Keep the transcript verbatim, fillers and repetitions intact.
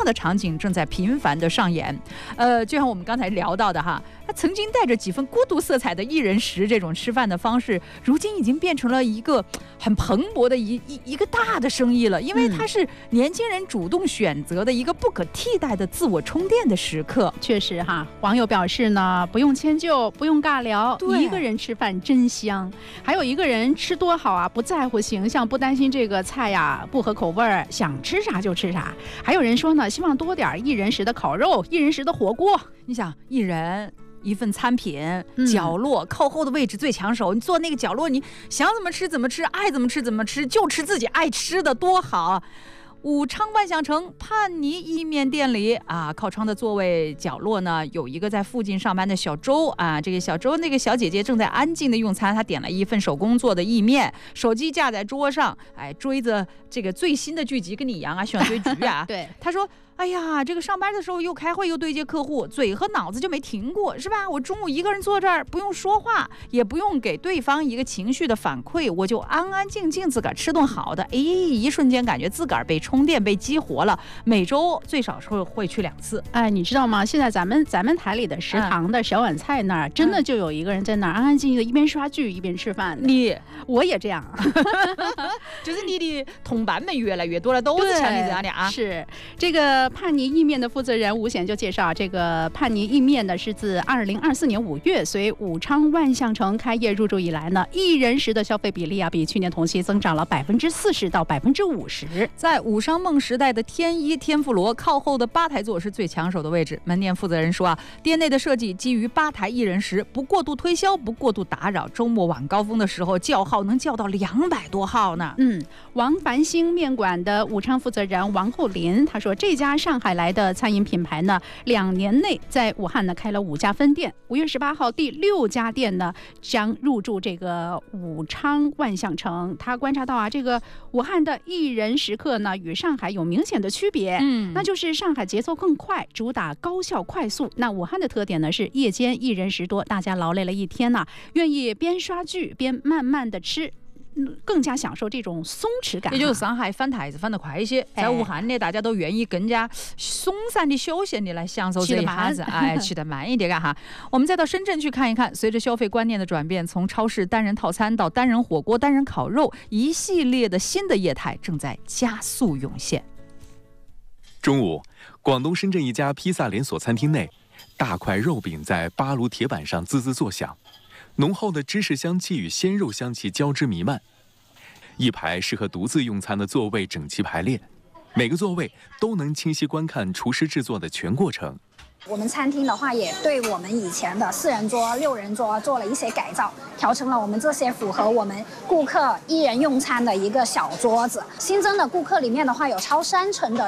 的场景正在频繁的上演。呃，就像我们刚才聊到的哈，他曾经带着几分孤独色彩的一人食这种吃饭的方式，如今已经变成了一个很蓬勃的一一一个大的生意了，因为它是年轻人主动选择的一个不可替代的自我充电的时刻。 确实哈，网友表示呢，不用迁就，不用尬聊，一个人吃饭真香。还有一个人吃多好啊，不在乎形象，不担心这个菜呀不合口味儿，想吃啥就吃啥。还有人说呢，希望多点一人食的烤肉，一人食的火锅。 你想，一人一份餐品，角落、嗯、靠后的位置最抢手，你坐那个角落，你想怎么吃怎么吃，爱怎么吃怎么吃，就吃自己爱吃的，多好。武昌万象城盼尼意面店里啊，靠窗的座位角落呢，有一个在附近上班的小周啊。这个小周那个小姐姐正在安静的用餐，她点了一份手工做的意面，手机架在桌上，哎，追着这个最新的剧集，跟你一样啊，喜欢追剧啊。 对， 她说。哎呀，这个上班的时候又开会又对接客户，嘴和脑子就没停过，是吧？我中午一个人坐这儿，不用说话，也不用给对方一个情绪的反馈，我就安安静静自个儿吃顿好的。哎，一瞬间感觉自个儿被充电、被激活了。每周最少是会去两次。 哎，你知道吗？现在咱们咱们台里的食堂的小碗菜那儿，嗯、真的就有一个人在那儿安安静静的，一边刷剧一边吃饭。 你， 我也这样， 就是你的同伴们越来越多了，都是像你这样的啊。 是这个。盼尼意面的负责人吴显就介绍，这个盼尼意面呢是自二零二四年五月随武昌万象城开业入驻以来呢，一人食的消费比例啊比去年同期增长了百分之四十到百分之五十。 在武商梦时代的天一天妇罗靠后的吧台座是最抢手的位置。门店负责人说啊，店内的设计基于吧台一人食，不过度推销，不过度打扰。周末晚高峰的时候叫号能叫到两百多号呢。 嗯，王繁星面馆的武昌负责人王厚林他说，这家上海来的餐饮品牌呢，两年内在武汉呢开了五家分店。五月十八号，第六家店呢将入驻这个武昌万象城。他观察到啊，这个武汉的一人食客呢与上海有明显的区别，嗯，那就是上海节奏更快，主打高效快速。那武汉的特点呢是夜间一人食多，大家劳累了一天呢、啊，愿意边刷剧边慢慢的吃。更加享受这种松弛感， 也就是上海翻台子翻得快一些，在武汉呢，大家都愿意更加松散的、休闲的来享受这一下子，哎，吃得慢一点干哈。我们再到深圳去看一看，随着消费观念的转变，从超市单人套餐到单人火锅、单人烤肉，一系列的新的业态正在加速涌现。 中午，广东深圳一家披萨连锁餐厅内，大块肉饼在八炉铁板上滋滋作响。浓厚的芝士香气与鲜肉香气交织弥漫，一排适合独自用餐的座位整齐排列，每个座位都能清晰观看厨师制作的全过程。 我们餐厅的话，也对我们以前的四人桌、六人桌做了一些改造，调成了我们这些符合我们顾客一人用餐的一个小桌子。新增的顾客里面的话，有超三成的